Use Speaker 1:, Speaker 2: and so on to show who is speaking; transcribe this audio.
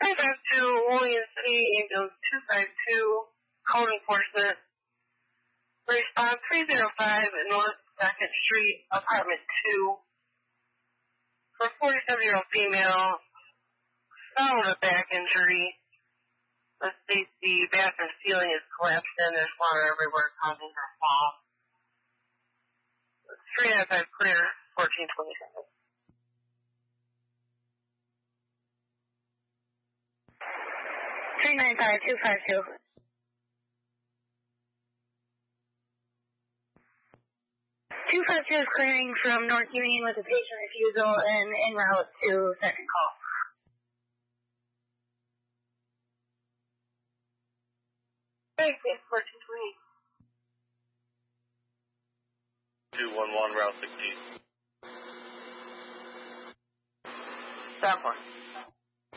Speaker 1: 352 William City, Angels 252, code enforcement. Response 305 North 2nd Street, apartment 2. For a 47-year-old female, fell with a back injury. Let's see, the bathroom ceiling is collapsed in. There's water everywhere causing her fall. 395 clear, 1427.
Speaker 2: 395-252. 252 is clearing from North Union with a patient refusal and en route to second call.
Speaker 1: Thanks, 1428.
Speaker 3: 211 Route 60.
Speaker 1: Stop one.